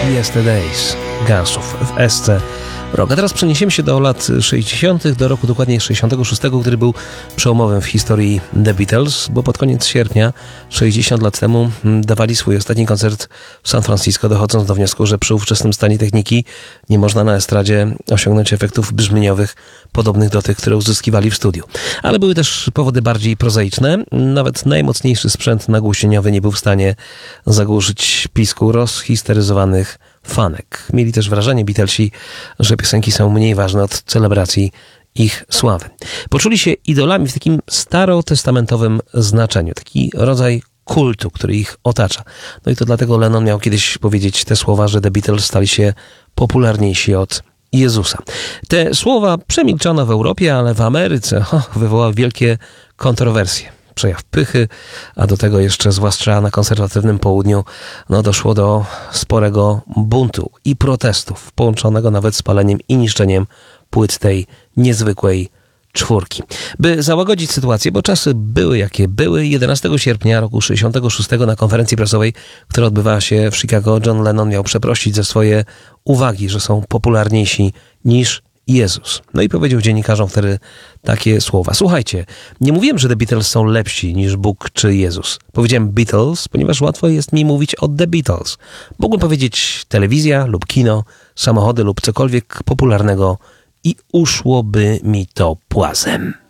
Yesterdays Gunsów w SC Rock. A teraz przeniesiemy się do lat 60., do roku dokładnie 66, który był przełomowym w historii The Beatles, bo pod koniec sierpnia 60 lat temu dawali swój ostatni koncert w San Francisco, dochodząc do wniosku, że przy ówczesnym stanie techniki nie można na estradzie osiągnąć efektów brzmieniowych podobnych do tych, które uzyskiwali w studiu. Ale były też powody bardziej prozaiczne. Nawet najmocniejszy sprzęt nagłośnieniowy nie był w stanie zagłuszyć pisku rozhisteryzowanych fanek. Mieli też wrażenie Beatlesi, że piosenki są mniej ważne od celebracji ich sławy. Poczuli się idolami w takim starotestamentowym znaczeniu, taki rodzaj kultu, który ich otacza. No i to dlatego Lennon miał kiedyś powiedzieć te słowa, że The Beatles stali się popularniejsi od Jezusa. Te słowa przemilczano w Europie, ale w Ameryce wywołały wielkie kontrowersje. Przejaw pychy, a do tego jeszcze, zwłaszcza na konserwatywnym południu, doszło do sporego buntu i protestów, połączonego nawet z paleniem i niszczeniem płyt tej niezwykłej czwórki. By załagodzić sytuację, bo czasy były jakie były, 11 sierpnia roku 66 na konferencji prasowej, która odbywała się w Chicago, John Lennon miał przeprosić za swoje uwagi, że są popularniejsi niż Jezus. No i powiedział dziennikarzom wtedy takie słowa. Słuchajcie, nie mówiłem, że The Beatles są lepsi niż Bóg czy Jezus. Powiedziałem Beatles, ponieważ łatwo jest mi mówić o The Beatles. Mógłbym powiedzieć telewizja lub kino, samochody lub cokolwiek popularnego i uszłoby mi to płazem.